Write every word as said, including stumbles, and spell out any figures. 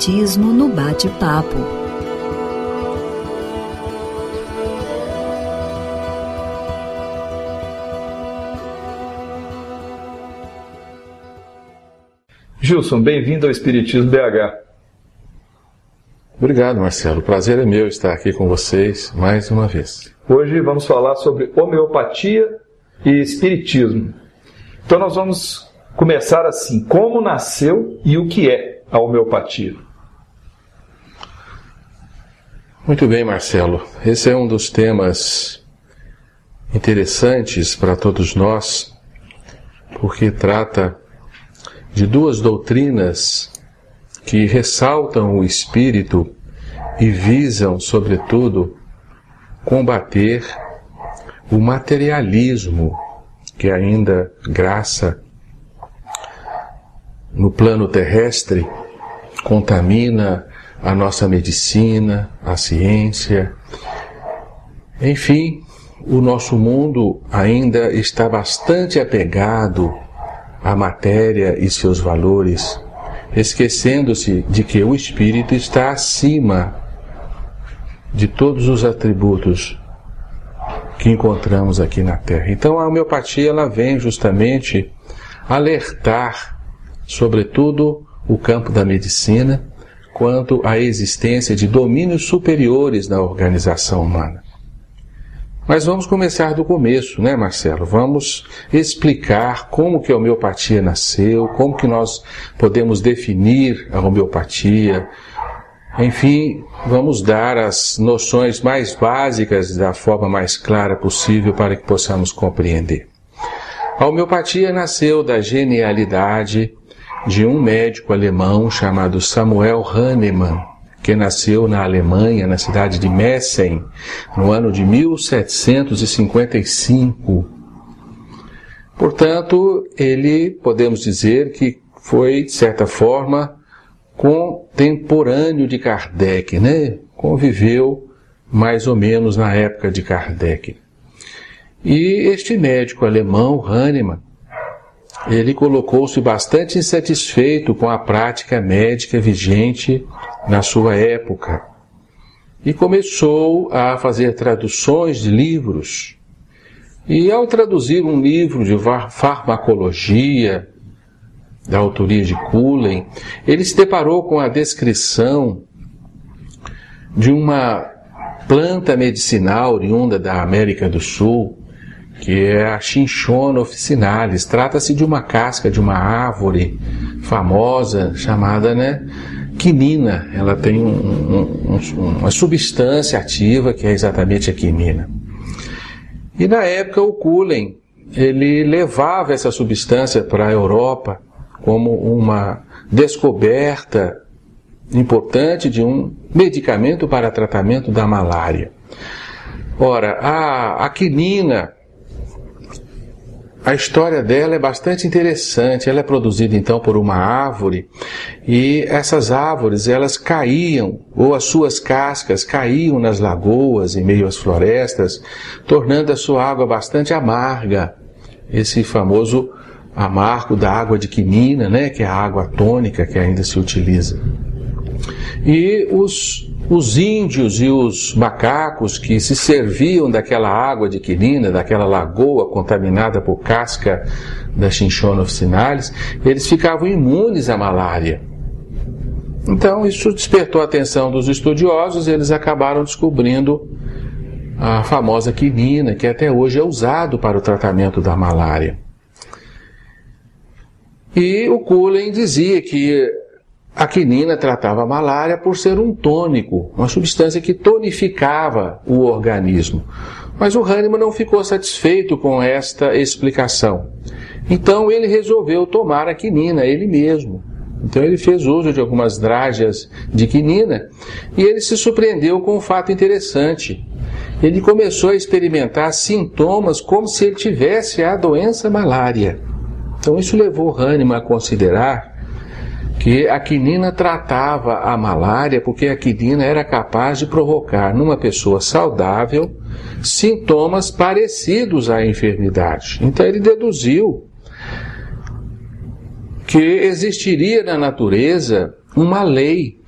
Espiritismo no bate-papo. Gilson, bem-vindo ao Espiritismo B H. Obrigado, Marcelo. O prazer é meu estar aqui com vocês mais uma vez. Hoje vamos falar sobre homeopatia e espiritismo. Então nós vamos começar assim: como nasceu e o que é a homeopatia? Muito bem, Marcelo. Esse é um dos temas interessantes para todos nós, porque trata de duas doutrinas que ressaltam o espírito e visam, sobretudo, combater o materialismo que ainda graça no plano terrestre contamina a nossa medicina, a ciência. Enfim, o nosso mundo ainda está bastante apegado à matéria e seus valores, esquecendo-se de que o espírito está acima de todos os atributos que encontramos aqui na Terra. Então a homeopatia ela vem justamente alertar, sobretudo o campo da medicina, quanto à existência de domínios superiores na organização humana. Mas vamos começar do começo, né, Marcelo? Vamos explicar como que a homeopatia nasceu, como que nós podemos definir a homeopatia. Enfim, vamos dar as noções mais básicas da forma mais clara possível para que possamos compreender. A homeopatia nasceu da genialidade de um médico alemão chamado Samuel Hahnemann, que nasceu na Alemanha, na cidade de Meissen, no ano de mil setecentos e cinquenta e cinco. Portanto, ele, podemos dizer que foi, de certa forma, contemporâneo de Kardec, né? Conviveu mais ou menos na época de Kardec. E este médico alemão, Hahnemann, ele colocou-se bastante insatisfeito com a prática médica vigente na sua época e começou a fazer traduções de livros. E ao traduzir um livro de farmacologia, da autoria de Cullen, ele se deparou com a descrição de uma planta medicinal oriunda da América do Sul, que é a Cinchona officinalis. Trata-se de uma casca de uma árvore famosa chamada, né, quinina. Ela tem um, um, um, uma substância ativa que é exatamente a quinina. E na época o Cullen, ele levava essa substância para a Europa como uma descoberta importante de um medicamento para tratamento da malária. Ora, a, a quinina, a história dela é bastante interessante. Ela é produzida então por uma árvore, e essas árvores elas caíam, ou as suas cascas caíam nas lagoas, em meio às florestas, tornando a sua água bastante amarga. Esse famoso amargo da água de quinina, né, que é a água tônica que ainda se utiliza. E os Os índios e os macacos que se serviam daquela água de quinina, daquela lagoa contaminada por casca da Cinchona officinalis, eles ficavam imunes à malária. Então isso despertou a atenção dos estudiosos, e eles acabaram descobrindo a famosa quinina, que até hoje é usado para o tratamento da malária. E o Cullen dizia que a quinina tratava a malária por ser um tônico, uma substância que tonificava o organismo. Mas o Hahnemann não ficou satisfeito com esta explicação. Então ele resolveu tomar a quinina ele mesmo. Então ele fez uso de algumas drágeas de quinina e ele se surpreendeu com um fato interessante. Ele começou a experimentar sintomas como se ele tivesse a doença malária. Então isso levou Hahnemann a considerar que a quinina tratava a malária, porque a quinina era capaz de provocar numa pessoa saudável sintomas parecidos à enfermidade. Então ele deduziu que existiria na natureza uma lei